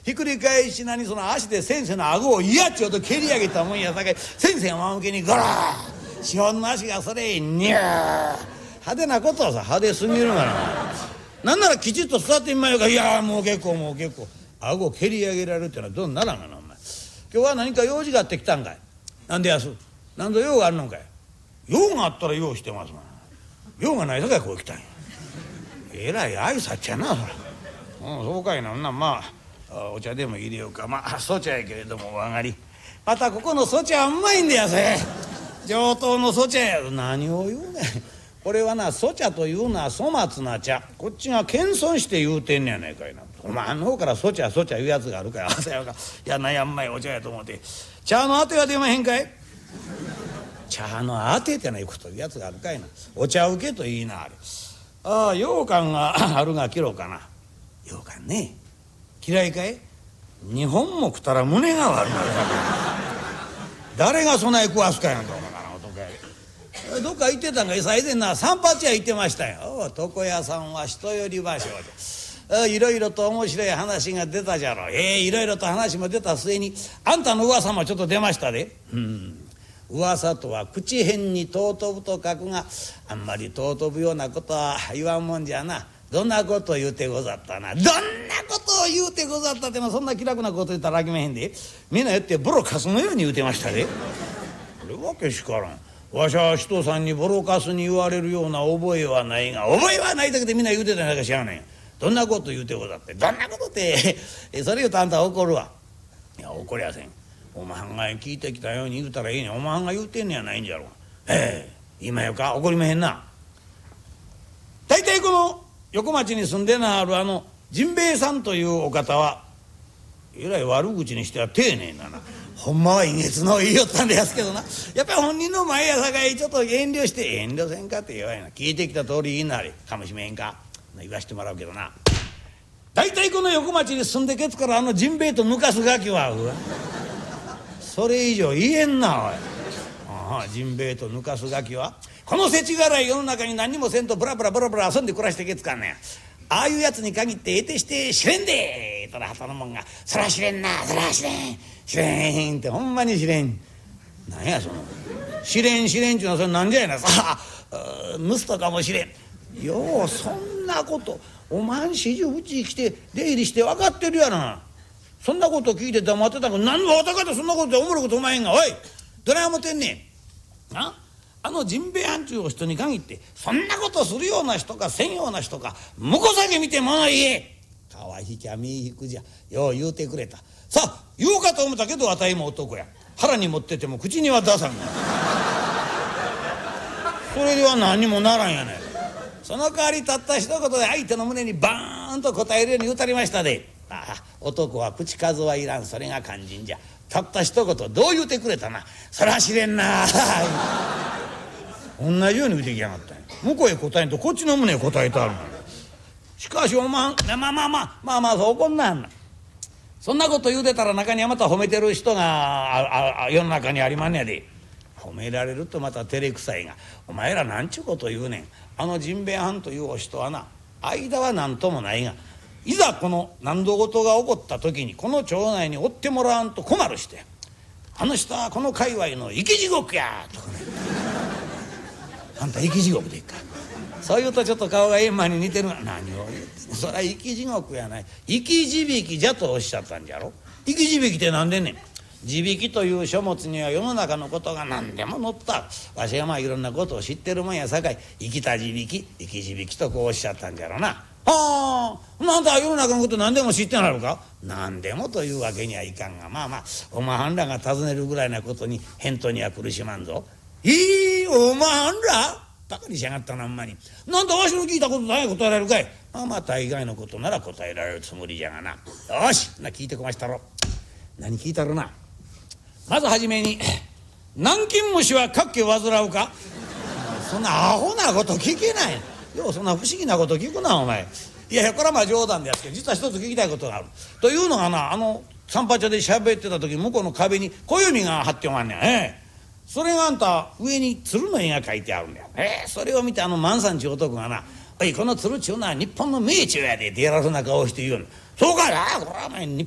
ひっくり返しなにその足で先生の顎を嫌っちゅうと蹴り上げたもんやさかい、先生は真向けにゴロー、資本の足がそれにゃー、派手なことはさ派手すぎるがな。なんならきちっと座ってみまようか。いやもう結構もう結構。顎を蹴り上げられるってのはどうならんがなお前。今日は何か用事があってきたんかい。なんでやす。なんぞ用があるのかい。用があったら用してますが、用がないさかいこう来たんや。えらい挨拶やなそら。そうかいな。まあお茶でも入れようか。まあそちゃやけれどもお上がり。またここのそちゃはうまいんだよせ。上等のそちゃや。何を言うねん。これはな、そ茶というのは粗末な茶。こっちが謙遜して言うてんねやないかいな。お前の方からそ茶言うやつがあるかい。朝やか。いや悩んまいお茶やと思って。茶のあては出まへんかい。茶のあてってないこというやつがあるかいな。お茶受けといいなあれ。ああ羊羹があるが切ろうかな。羊羹ね。嫌いかい。2本も食ったら胸が悪くなるから。誰がそない食わすかやんと。どっか行ってたんかい。以前な散髪屋行ってましたよ。床屋さんは人より場所でいろいろと面白い話が出たじゃろ。いろいろと話も出た末にあんたの噂もちょっと出ましたで。噂とは口辺に尊ぶと書くが、あんまり尊ぶようなことは言わんもんじゃな。どんなこと言うてござったな。どんなことを言うてござったってのそんな気楽なこと言ったらあきめへんで。みんな言ってボロカスのように言うてましたで。これわけしからん。わしは人さんにボロカスに言われるような覚えはないが、覚えはないだけでみんな言うてたんやか知らねん。どんなこと言うてござって。どんなことってそれ言うとあんた怒るわ。いや怒りやせん。おまはんが聞いてきたように言うたらいいねん。おまはんが言うてんねやないんじゃろ。今よか怒りまへんな。大体この横町に住んでなある甚兵衛さんというお方はえらい悪口にしては丁寧なな。ほんまは陰月の言いよったんですけどな。やっぱり本人の前やさかいちょっと遠慮して遠慮せんかって言わやな。聞いてきた通り言いなはれかもしめんか。言わしてもらうけどな。大体この横町に住んでけつから甚兵衛と抜かすガキはそれ以上言えんなおい。甚兵衛と抜かすガキはこの世知辛い世の中に何にもせんとブラブラブラブラ遊んで暮らしてけつかんねん。ああいうやつに限って得てして知れんでーとら旗のもんがそら知れんなそら知れん知れんってほんまに知れん。なんやその知れん知れんちゅうのはそれなんじゃやな。さあ盗とかもしれん。ようそんなことお前ん四十うち来て出入りして分かってるやろな。そんなこと聞いて黙ってたから何の男かとそんなことでおもろいことお前へんが。おいどない思ってんねんな。甚兵衛藩中を人に限ってそんなことするような人かせんような人か向こう先見て物言え。川引きゃ身引くじゃよう言うてくれた。さあ言おうかと思ったけどあたいも男や。腹に持ってても口には出さんがそれでは何にもならんやない。その代わりたった一言で相手の胸にバーンと答えるように言うたりましたで。男は口数はいらん。それが肝心じゃ。たった一言どう言うてくれたな。そら知れんな同じように言うてきやがったんや。向こうへ答えんとこっちの胸へ答えてあるの。しかしおまんまあそう怒んなんな。そんなこと言うてたら中にはまた褒めてる人が世の中にありまんねやで。褒められるとまた照れくさいがお前らなんちゅうこと言うねん。甚兵衛藩というお人はな間は何ともないがいざこの何度事が起こった時にこの町内に追ってもらわんと困るしてあの人はこの界隈の生き地獄やとかね。あんた生き地獄でいいか。そう言うとちょっと顔が閻魔に似てるが何を言うてそりゃ生き地獄やない生き字引じゃとおっしゃったんじゃろ。生き字引って何でんねん。字引という書物には世の中のことが何でも載った。わしがまあいろんなことを知ってるもんやさかい生きた字引生き字引とこうおっしゃったんじゃろな。なんだ世の中のこと何でも知ってなるか。何でもというわけにはいかんがまあおまはんらが尋ねるぐらいなことに返答には苦しまんぞ。おまはんらバカにしやがったなほんまに。なんだわしの聞いたことない答えられるかい。大概のことなら答えられるつもりじゃがな。よし聞いてこましたろ。何聞いたろな。まずはじめに南京虫はかっけ患うか。そんなアホなこと聞けない。ようそんな不思議なこと聞くなお前。いやこれはまあ冗談ですけど実は一つ聞きたいことがある。というのがな散髪屋で喋ってた時向こうの壁に暦が貼っておまんねん。それがあんた上に鶴の絵が描いてあるんだよ。それを見て万さんちゅう男がな「おいこの鶴ちゅうのは日本の名著やで」ってやらせな顔して言うの。そうかい。これはお前日